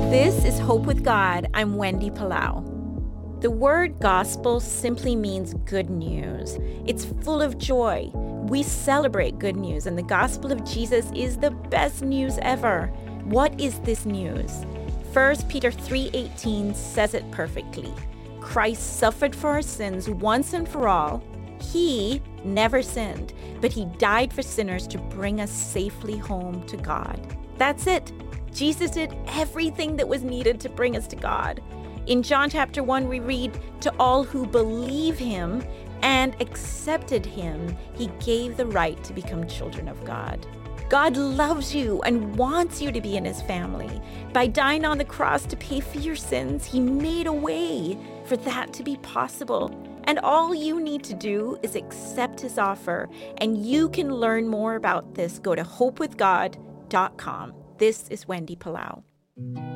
This is Hope with God. I'm Wendy Palau. The word gospel simply means good news. It's full of joy. We celebrate good news, and the gospel of Jesus is the best news ever. What is this news? 1 Peter 3:18 says it perfectly. Christ suffered for our sins once and for all. He never sinned, but he died for sinners to bring us safely home to God. That's it. Jesus did everything that was needed to bring us to God. In John chapter 1, we read, "To all who believe him and accepted him, he gave the right to become children of God." God loves you and wants you to be in his family. By dying on the cross to pay for your sins, he made a way for that to be possible. And all you need to do is accept his offer. And you can learn more about this. Go to hopewithgod.com. This is Wendy Palau.